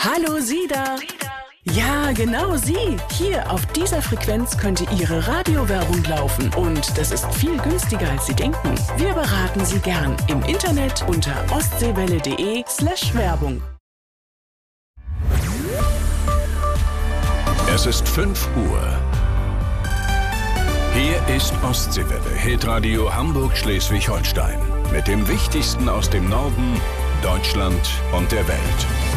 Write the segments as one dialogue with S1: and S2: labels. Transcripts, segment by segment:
S1: Hallo Sie da! Ja, genau Sie. Hier auf dieser Frequenz könnte Ihre Radiowerbung laufen. Und das ist viel günstiger, als Sie denken. Wir beraten Sie gern im Internet unter ostseewelle.de/Werbung.
S2: Es ist 5 Uhr. Hier ist Ostseewelle, Hitradio Hamburg-Schleswig-Holstein. Mit dem Wichtigsten aus dem Norden, Deutschland und der Welt.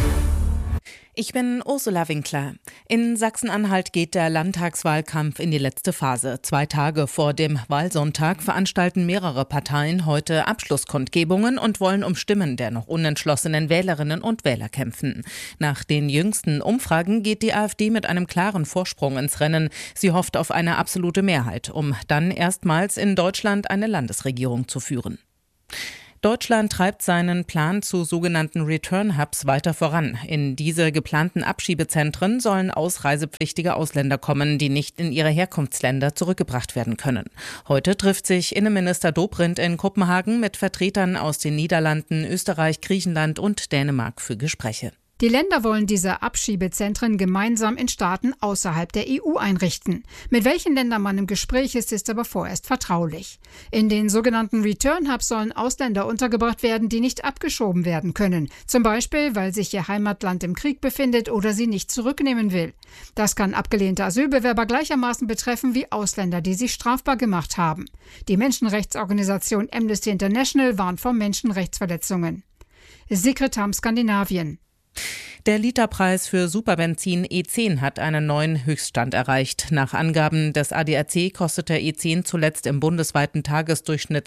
S3: Ich bin Ursula Winkler. In Sachsen-Anhalt geht der Landtagswahlkampf in die letzte Phase. 2 Tage vor dem Wahlsonntag veranstalten mehrere Parteien heute Abschlusskundgebungen und wollen um Stimmen der noch unentschlossenen Wählerinnen und Wähler kämpfen. Nach den jüngsten Umfragen geht die AfD mit einem klaren Vorsprung ins Rennen. Sie hofft auf eine absolute Mehrheit, um dann erstmals in Deutschland eine Landesregierung zu führen. Deutschland treibt seinen Plan zu sogenannten Return-Hubs weiter voran. In diese geplanten Abschiebezentren sollen ausreisepflichtige Ausländer kommen, die nicht in ihre Herkunftsländer zurückgebracht werden können. Heute trifft sich Innenminister Dobrindt in Kopenhagen mit Vertretern aus den Niederlanden, Österreich, Griechenland und Dänemark für Gespräche.
S4: Die Länder wollen diese Abschiebezentren gemeinsam in Staaten außerhalb der EU einrichten. Mit welchen Ländern man im Gespräch ist aber vorerst vertraulich. In den sogenannten Return Hubs sollen Ausländer untergebracht werden, die nicht abgeschoben werden können. Zum Beispiel, weil sich ihr Heimatland im Krieg befindet oder sie nicht zurücknehmen will. Das kann abgelehnte Asylbewerber gleichermaßen betreffen wie Ausländer, die sich strafbar gemacht haben. Die Menschenrechtsorganisation Amnesty International warnt vor Menschenrechtsverletzungen. Sigrid Hamm, Skandinavien.
S3: Der Literpreis für Superbenzin E10 hat einen neuen Höchststand erreicht. Nach Angaben des ADAC kostet der E10 zuletzt im bundesweiten Tagesdurchschnitt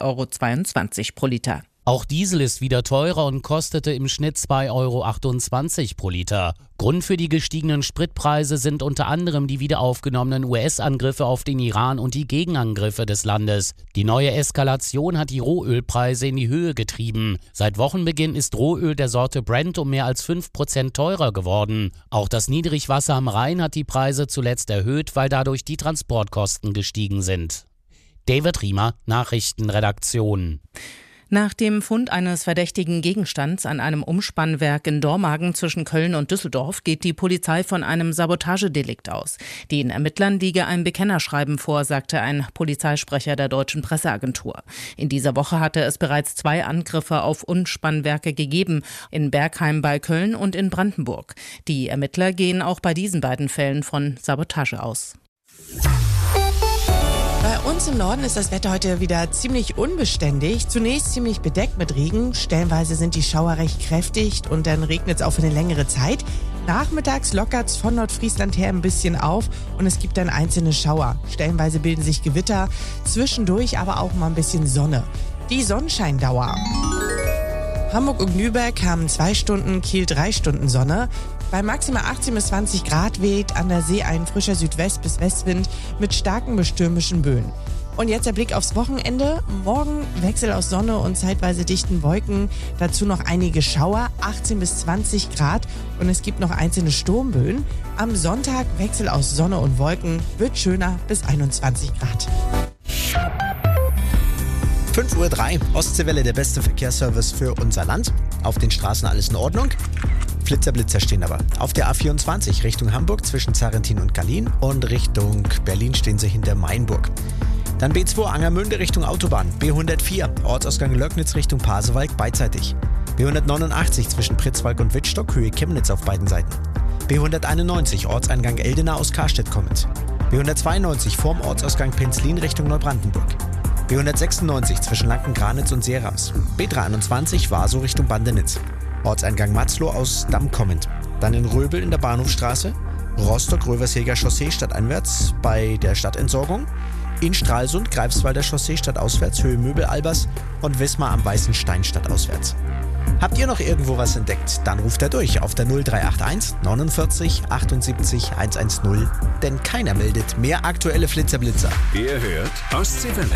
S3: 2,22 € pro Liter.
S5: Auch Diesel ist wieder teurer und kostete im Schnitt 2,28 € pro Liter. Grund für die gestiegenen Spritpreise sind unter anderem die wiederaufgenommenen US-Angriffe auf den Iran und die Gegenangriffe des Landes. Die neue Eskalation hat die Rohölpreise in die Höhe getrieben. Seit Wochenbeginn ist Rohöl der Sorte Brent um mehr als 5% teurer geworden. Auch das Niedrigwasser am Rhein hat die Preise zuletzt erhöht, weil dadurch die Transportkosten gestiegen sind. David Riemer, Nachrichtenredaktion.
S3: Nach dem Fund eines verdächtigen Gegenstands an einem Umspannwerk in Dormagen zwischen Köln und Düsseldorf geht die Polizei von einem Sabotagedelikt aus. Den Ermittlern liege ein Bekennerschreiben vor, sagte ein Polizeisprecher der Deutschen Presseagentur. In dieser Woche hatte es bereits 2 Angriffe auf Umspannwerke gegeben, in Bergheim bei Köln und in Brandenburg. Die Ermittler gehen auch bei diesen beiden Fällen von Sabotage aus.
S6: Bei uns im Norden ist das Wetter heute wieder ziemlich unbeständig. Zunächst ziemlich bedeckt mit Regen. Stellenweise sind die Schauer recht kräftig und dann regnet es auch für eine längere Zeit. Nachmittags lockert es von Nordfriesland her ein bisschen auf und es gibt dann einzelne Schauer. Stellenweise bilden sich Gewitter, zwischendurch aber auch mal ein bisschen Sonne. Die Sonnenscheindauer. Hamburg und Lübeck haben 2 Stunden, Kiel 3 Stunden Sonne. Bei maximal 18 bis 20 Grad weht an der See ein frischer Südwest- bis Westwind mit starken bis stürmischen Böen. Und jetzt der Blick aufs Wochenende. Morgen Wechsel aus Sonne und zeitweise dichten Wolken. Dazu noch einige Schauer, 18 bis 20 Grad. Und es gibt noch einzelne Sturmböen. Am Sonntag Wechsel aus Sonne und Wolken, wird schöner bis 21 Grad.
S7: 5:03 Uhr, Ostseewelle, der beste Verkehrsservice für unser Land. Auf den Straßen alles in Ordnung. Blitzer stehen aber. Auf der A24 Richtung Hamburg zwischen Zarrentin und Gallien und Richtung Berlin stehen sie hinter Mainburg. Dann B2 Angermünde Richtung Autobahn, B104 Ortsausgang Löcknitz Richtung Pasewalk beidseitig. B189 zwischen Pritzwalk und Wittstock Höhe Chemnitz auf beiden Seiten. B191 Ortseingang Eldena aus Karstedt kommend. B192 vorm Ortsausgang Penzlin Richtung Neubrandenburg. B196 zwischen Lanken-Granitz und Serams. B321 Vaso Richtung Bandenitz. Ortseingang Matzloh aus Damm kommend. Dann in Röbel in der Bahnhofstraße. Rostock-Röversheger Chaussee stadteinwärts bei der Stadtentsorgung. In Stralsund Greifswalder Chaussee stadtauswärts Höhe Möbel-Albers und Wismar am Weißen Stein stadtauswärts. Habt ihr noch irgendwo was entdeckt? Dann ruft er durch auf der 0381 49 78 110, denn keiner meldet mehr aktuelle Flitzer-Blitzer.
S2: Ihr hört Ostseewelle.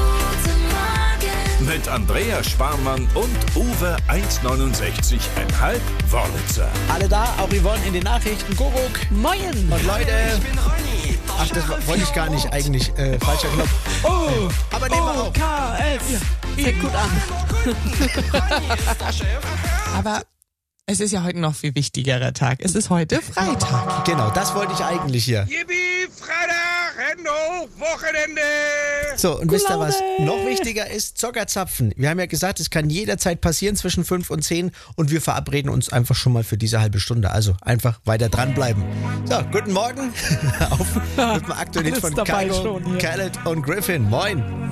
S2: Mit Andrea Sparmann und Uwe 1,69,5 Wörlitzer.
S7: Alle da, auch Yvonne in den Nachrichten. Kuckuck.
S3: Moin!
S7: Und Leute...
S8: Ich bin Ronny.
S7: Ach, das wollte ich gar nicht eigentlich. Falscher Knopf. Oh, aber nehmen wir auf.
S3: KF. Fängt gut an.
S6: Aber es ist ja heute noch viel wichtigerer Tag. Es ist heute Freitag.
S7: Genau, das wollte ich eigentlich hier.
S8: Yippie, Freitag, Hände hoch, Wochenende!
S7: So, und wisst ihr, was noch wichtiger ist? Zockerzapfen. Wir haben ja gesagt, es kann jederzeit passieren zwischen 5 und 10 und wir verabreden uns einfach schon mal für diese halbe Stunde. Also einfach weiter dranbleiben. So, guten Morgen. Auf mit dem aktuellen Hit von Kygo, Khaled und Griffin. Moin.